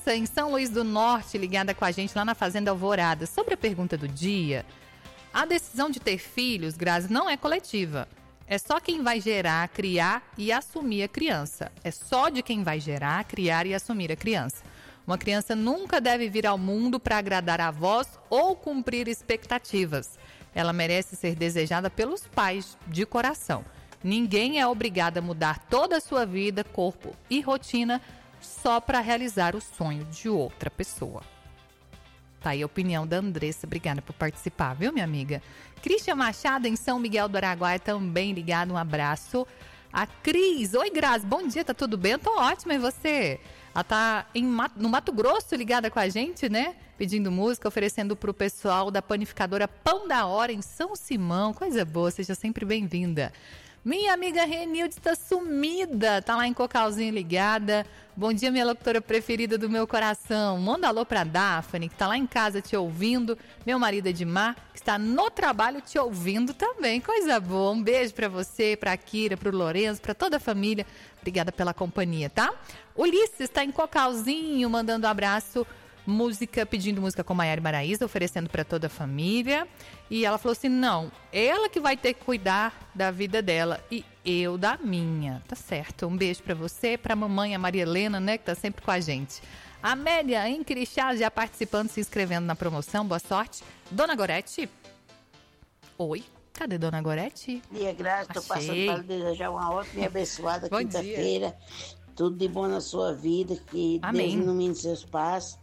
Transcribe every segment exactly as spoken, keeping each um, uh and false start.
Roça, em São Luís do Norte, ligada com a gente lá na Fazenda Alvorada. Sobre a pergunta do dia, a decisão de ter filhos, Grazi, não é coletiva. É só quem vai gerar, criar e assumir a criança. É só de quem vai gerar, criar e assumir a criança. Uma criança nunca deve vir ao mundo para agradar a avós ou cumprir expectativas. Ela merece ser desejada pelos pais, de coração. Ninguém é obrigado a mudar toda a sua vida, corpo e rotina só para realizar o sonho de outra pessoa. Tá aí a opinião da Andressa. Obrigada por participar, viu, minha amiga? Cristian Machado, em São Miguel do Araguaia, também ligado. Um abraço. A Cris. Oi, Grazi. Bom dia, tá tudo bem? Eu tô ótima, e você? Ela tá em, no Mato Grosso, ligada com a gente, né? Pedindo música, oferecendo pro pessoal da panificadora Pão da Hora, em São Simão. Coisa boa, seja sempre bem-vinda. Minha amiga Renilde está sumida, tá lá em Cocalzinho ligada. Bom dia, minha locutora preferida do meu coração. Manda alô pra Daphne, que tá lá em casa te ouvindo. Meu marido Edmar, que está no trabalho te ouvindo também. Coisa boa. Um beijo pra você, pra Kira, pro Lourenço, pra toda a família. Obrigada pela companhia, tá? Ulisses está em Cocalzinho, mandando um abraço. Música, pedindo música com Maiara e Maraísa, oferecendo para toda a família. E ela falou assim, não, ela que vai ter que cuidar da vida dela e eu da minha. Tá certo, um beijo para você, para a mamãe, a Maria Helena, né, que tá sempre com a gente. Amélia em Crixás, já participando, se inscrevendo na promoção, boa sorte. Dona Gorete? Oi, cadê Dona Gorete? Dia, Graça, tô passando para desejar uma ótima e abençoada quinta-feira. Tudo de bom na sua vida, que Amém. Deus ilumine seus passos.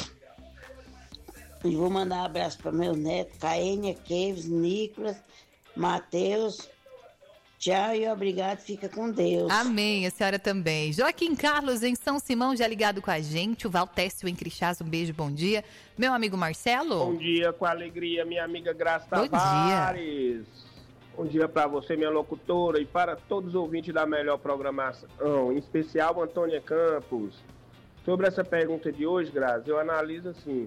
E vou mandar um abraço para meu neto, Caênia, Keves, Nicolas, Matheus. Tchau e obrigado, fica com Deus. Amém, a senhora também. Joaquim Carlos, em São Simão, já ligado com a gente. O Valtécio em Crixás, um beijo, bom dia. Meu amigo Marcelo. Bom dia, com alegria, minha amiga Graça Bom Tavares. Dia. Bom dia para você, minha locutora, e para todos os ouvintes da melhor programação, em especial Antônia Campos. Sobre essa pergunta de hoje, Grazi, eu analiso assim,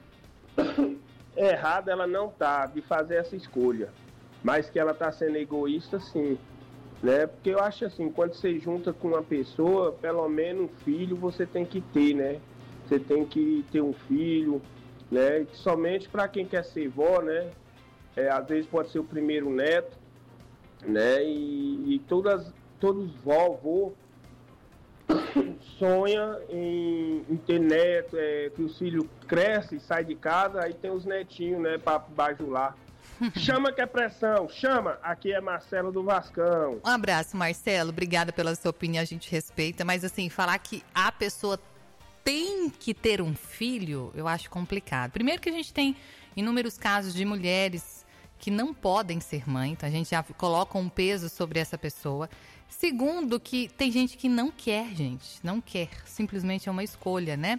errada ela não tá de fazer essa escolha, mas que ela tá sendo egoísta sim, né? Porque eu acho assim, quando você junta com uma pessoa, pelo menos um filho você tem que ter, né? Você tem que ter um filho, né? Somente para quem quer ser vó, né? É, às vezes pode ser o primeiro neto, né? E, e todas, todos vovô sonha em, em ter neto, é, que os filhos crescem, saem de casa, aí tem os netinhos, né? Para bajular. Chama que é pressão, chama. Aqui é Marcelo do Vascão. Um abraço, Marcelo. Obrigada pela sua opinião, a gente respeita. Mas assim, falar que a pessoa tem que ter um filho, eu acho complicado. Primeiro que a gente tem inúmeros casos de mulheres que não podem ser mãe, então a gente já coloca um peso sobre essa pessoa. Segundo, que tem gente que não quer, gente, não quer, simplesmente é uma escolha, né?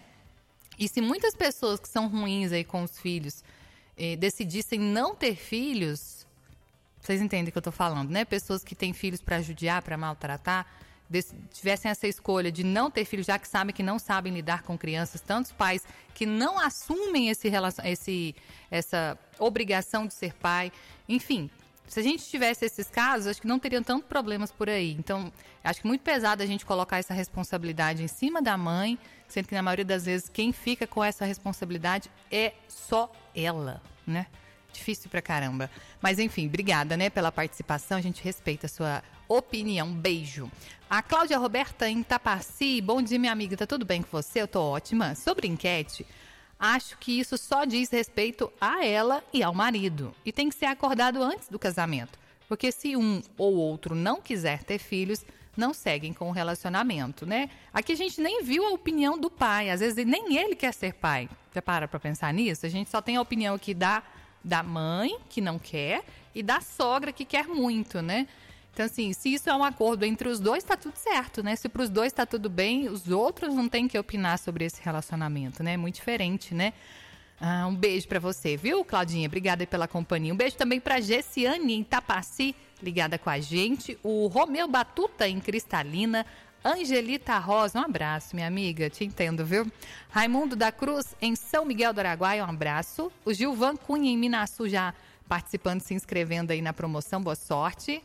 E se muitas pessoas que são ruins aí com os filhos eh, decidissem não ter filhos, vocês entendem o que eu tô falando, né? Pessoas que têm filhos para judiar, para maltratar, tivessem essa escolha de não ter filhos, já que sabem que não sabem lidar com crianças, tantos pais que não assumem esse, esse, essa obrigação de ser pai, enfim, se a gente tivesse esses casos, acho que não teriam tantos problemas por aí. Então, acho que é muito pesado a gente colocar essa responsabilidade em cima da mãe, sendo que na maioria das vezes quem fica com essa responsabilidade é só ela, né? Difícil pra caramba. Mas enfim, obrigada, né, pela participação. A gente respeita a sua opinião. Beijo. A Cláudia Roberta em Tapaci. Bom dia, minha amiga. Tá tudo bem com você? Eu tô ótima. Sobre enquete, acho que isso só diz respeito a ela e ao marido. E tem que ser acordado antes do casamento. Porque se um ou outro não quiser ter filhos, não seguem com o relacionamento, né? Aqui a gente nem viu a opinião do pai. Às vezes nem ele quer ser pai. Já para pra pensar nisso? A gente só tem a opinião aqui da... da mãe, que não quer, e da sogra, que quer muito, né? Então, assim, se isso é um acordo entre os dois, tá tudo certo, né? Se pros dois tá tudo bem, os outros não têm que opinar sobre esse relacionamento, né? Muito diferente, né? Ah, um beijo pra você, viu, Claudinha? Obrigada aí pela companhia. Um beijo também pra Gessiane, em Tapaci, ligada com a gente. O Romeu Batuta, em Cristalina. Angelita Rosa, um abraço, minha amiga, te entendo, viu? Raimundo da Cruz, em São Miguel do Araguaia, um abraço. O Gilvan Cunha, em Minaçu, já participando, se inscrevendo aí na promoção, boa sorte.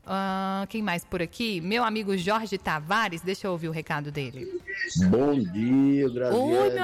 Uh, quem mais por aqui? Meu amigo Jorge Tavares, deixa eu ouvir o recado dele. Bom dia, Graziele. Oi, meu